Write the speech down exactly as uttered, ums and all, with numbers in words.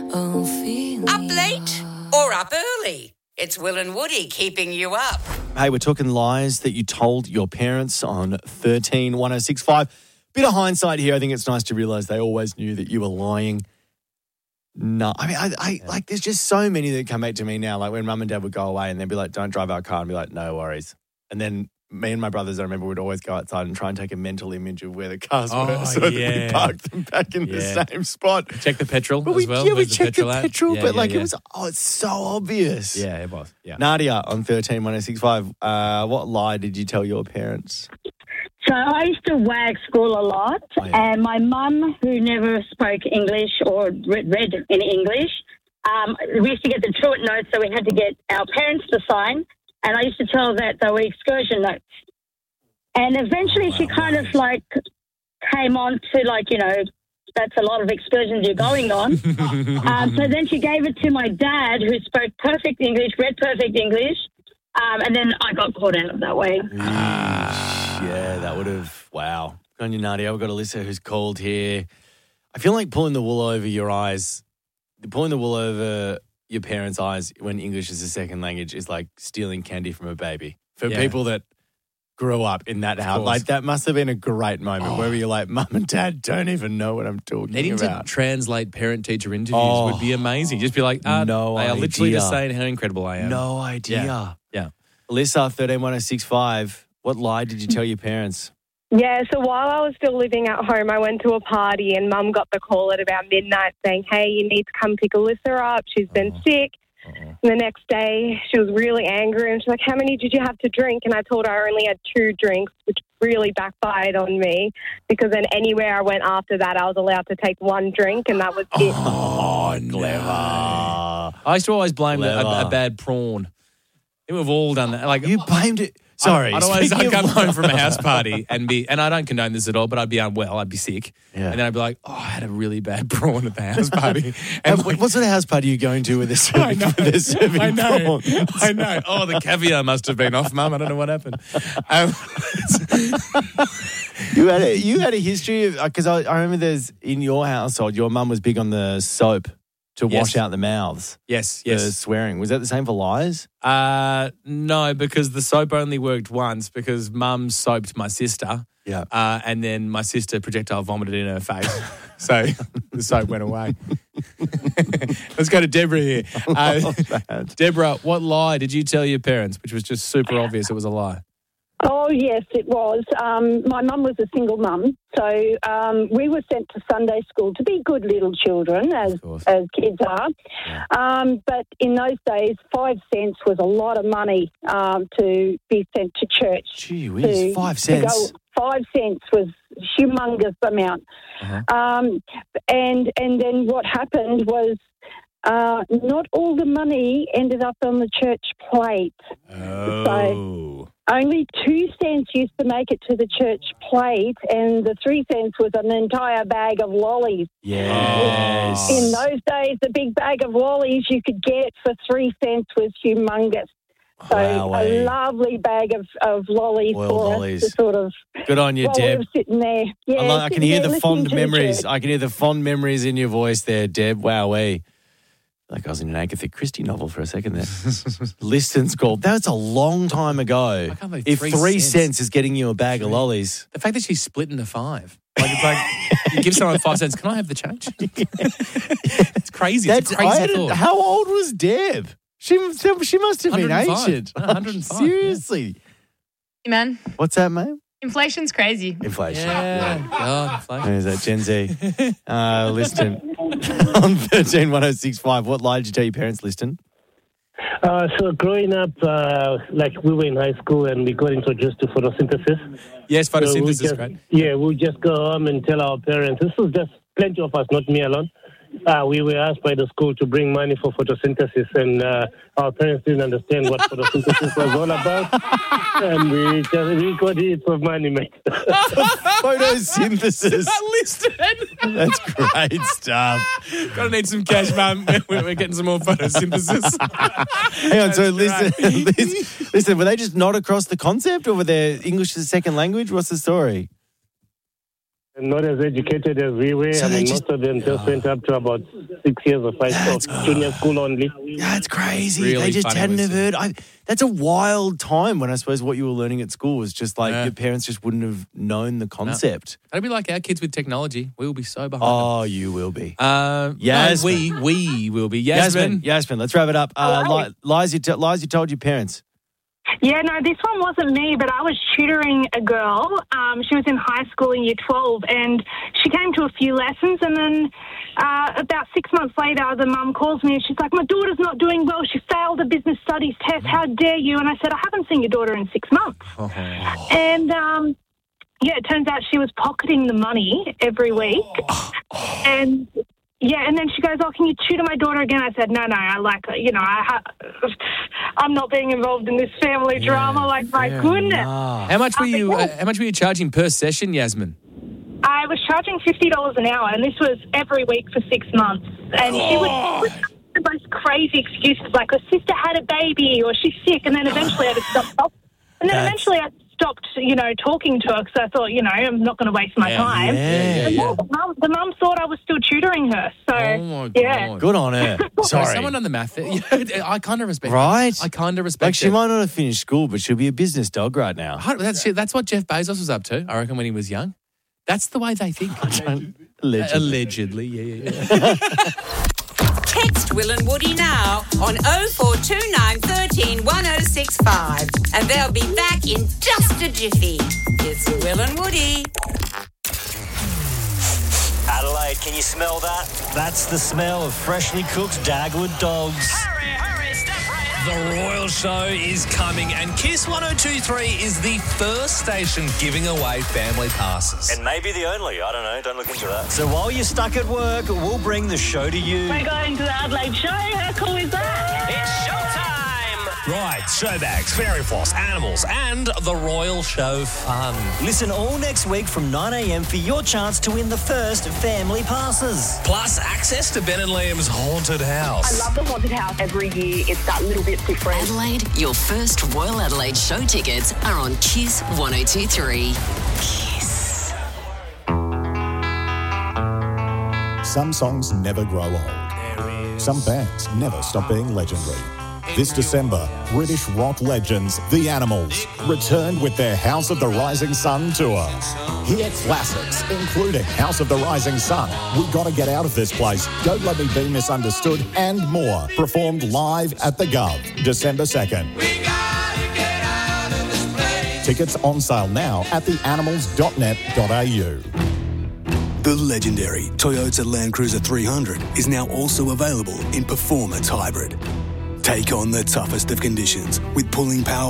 Up late or up early? It's Will and Woody keeping you up. Hey, we're talking lies that you told your parents on thirteen one oh six five. Bit of hindsight here. I think it's nice to realise they always knew that you were lying. No, I mean, I, I yeah. like, there's just so many that come back to me now. Like when mum and dad would go away and they'd be like, don't drive our car, and be like, no worries. And then me and my brothers, I remember, would always go outside and try and take a mental image of where the cars oh, were so yeah. that we parked them back in yeah. the same spot. Check the petrol but we, as well. Yeah, we the checked the petrol, petrol, yeah, but yeah, like yeah. it was, oh, it's so obvious. Yeah, it was. Yeah. Nadia on thirteen one oh six five, uh, what lie did you tell your parents? So I used to wag school a lot, oh, yeah. and my mum, who never spoke English or read, read any English, um, we used to get the truant notes, so we had to get our parents to sign, and I used to tell that they were excursion notes. And eventually oh, wow, she kind nice. of like came on to like, you know, that's a lot of excursions you're going on. um, so then she gave it to my dad, who spoke perfect English, read perfect English, um, and then I got caught out of that way. Ah, yeah, that would have, wow. Good on you, Nadia. We've got Alyssa who's called here. I feel like pulling the wool over your eyes, pulling the wool over your parents' eyes when English is a second language is like stealing candy from a baby. For Yeah. people that grew up in that house, like that must have been a great moment oh. where you're like, Mum and Dad don't even know what I'm talking Needing about. to translate parent-teacher interviews oh. would be amazing. Just be like, uh, no they idea. are literally just saying how incredible I am. No idea. Yeah. yeah. Alyssa, thirteen one oh six five, what lie did you tell your parents? Yeah, so while I was still living at home, I went to a party and Mum got the call at about midnight saying, hey, you need to come pick Alyssa up. She's been oh. sick. Uh-oh. And the next day, she was really angry and she's like, how many did you have to drink? And I told her I only had two drinks, which really backfired on me because then anywhere I went after that, I was allowed to take one drink and that was it. Oh, clever. I used to always blame a, a bad prawn. I think we've all done that. Like you blamed it. Sorry. I'd always I'd come home from a house party and be, and I don't condone this at all, but I'd be unwell, I'd be sick. Yeah. And then I'd be like, oh, I had a really bad prawn at the house party. And And what, what sort of house party are you going to with this serving, I know, with this serving I know, prawns? I know. Oh, the caviar must have been off, Mum. I don't know what happened. Um, you had a, you had a history of, because I, I remember there's, in your household, your mum was big on the soap to Yes. wash out the mouths. yes, The yes. swearing. Was that the same for lies? Uh, no, because the soap only worked once because Mum soaped my sister. Yeah. Uh, and then my sister projectile vomited in her face. So the soap went away. Let's go to Deborah here. Uh, Oh, Deborah, what lie did you tell your parents, which was just super obvious it was a lie? Oh, yes, it was. Um, my mum was a single mum, so um, we were sent to Sunday school to be good little children, as as kids are. Yeah. Um, but in those days, five cents was a lot of money um, to be sent to church. Gee whiz, five cents. To go, five cents was a humongous amount. Uh-huh. Um, and and then what happened was uh, not all the money ended up on the church plate. Oh. So, only two cents used to make it to the church plate, and the three cents was an entire bag of lollies. Yes. In those days, the big bag of lollies you could get for three cents was humongous. So Wowee. a lovely bag of, of lollies Oil for lollies. us to sort of... Good on you, while we Deb. were sitting there. Yeah, I, like, I can sitting hear there the listening fond to the memories. church. I can hear the fond memories in your voice there, Deb. Wowee. Like I was in an Agatha Christie novel for a second there. Liston's called. That's a long time ago. I can't believe If three three cents. cents is getting you a bag of lollies. The fact that she's split into five. Like, it's like you give someone five cents, can I have the change? It's crazy. It's That's, a crazy I hadn't- thought. how old was Deb? She, she must have been one hundred five. ancient. No, one hundred five, Seriously. Hey, man, What's that, mate? inflation's crazy. Inflation. Yeah. God, inflation. Is that Gen Z? Uh, Liston. On thirteen one oh six five, what lie did you tell your parents, Liston? Uh, so growing up, uh, like we were in high school and we got introduced to photosynthesis. Yes, So we photosynthesis, just, great. Yeah, we'll just go home and tell our parents. This was just plenty of us, not me alone. Uh, we were asked by the school to bring money for photosynthesis, and uh, our parents didn't understand what photosynthesis was all about. And we just we got it for money, mate. Photosynthesis. Listed. That's great stuff. Gotta need some cash, man. We're, we're getting some more photosynthesis. Hang on, so listen, listen, listen, were they just not across the concept, or were they English as a second language? What's the story? Not as educated as we were. So I they mean, just- most of them just went up to about six years or five, so junior school only. That's crazy. Really they just funny hadn't when have heard. I, that's a wild time when I suppose what you were learning at school was just like Yeah. your parents just wouldn't have known the concept. That'd be like our kids with technology. We will be so behind. Oh, you will be. them. Uh, Yasmin. no, we we will be. Yasmin, Yasmin. Yasmin, let's wrap it up. Uh, Hello. Li- lies, you t- lies you told your parents. Yeah, no, this one wasn't me, but I was tutoring a girl. Um, she was in high school in year twelve, and she came to a few lessons, and then uh, about six months later, the mum calls me, and she's like, my daughter's not doing well. She failed a business studies test. How dare you? And I said, I haven't seen your daughter in six months. Oh. And, um, yeah, it turns out she was pocketing the money every week. And... Yeah, and then she goes, oh, can you tutor my daughter again? I said, no, no, I like, you know, I ha- I'm not being involved in this family drama. Like, my Fair goodness. enough. How much were you? Okay. Uh, how much were you charging per session, Yasmin? I was charging fifty dollars an hour, and this was every week for six months. And she would the most crazy excuses, like her sister had a baby or she's sick, and then eventually I just stopped. And then That's- eventually I stopped, you know, talking to her because I thought, you know, I'm not going to waste my Yeah, time. yeah, And yeah. The mum, the mum thought I was still tutoring her. So, Oh my yeah. god! Good on her. Sorry, Sorry. someone on the math. Yeah, I kind of respect. Right? It. I kind of respect. Like she it. might not have finished school, but she'll be a business dog right now. I- That's that's what Jeff Bezos was up to. I reckon when he was young. That's the way they think. Allegedly. Allegedly, yeah, yeah, yeah. Text Will and Woody now on oh four two nine, one three, one oh six five. And they'll be back in just a jiffy. It's Will and Woody. Adelaide, can you smell that? That's the smell of freshly cooked Dagwood dogs. The Royal Show is coming, and Kiss one oh two point three is the first station giving away family passes. And maybe the only. I don't know. Don't look into that. So while you're stuck at work, we'll bring the show to you. We're going to the Adelaide show. How cool is that? It's showtime! Right, showbags, fairy floss, animals, and the Royal Show fun. Listen all next week from nine a.m. for your chance to win the first family passes. Plus, access to Ben and Liam's haunted house. I love the haunted house. Every year it's that little bit different. Adelaide, your first Royal Adelaide show tickets are on Kiss one oh two point three. Kiss. Some songs never grow old. Some bands never stop being legendary. This December, British rock legends, The Animals, returned with their House of the Rising Sun tour. Hear classics, including House of the Rising Sun, We Gotta Get Out of This Place, Don't Let Me Be Misunderstood, and more, performed live at the Gov, December second. Tickets on sale now at the animals dot net dot a u. The legendary Toyota Land Cruiser three hundred is now also available in Performance Hybrid. Take on the toughest of conditions with pulling power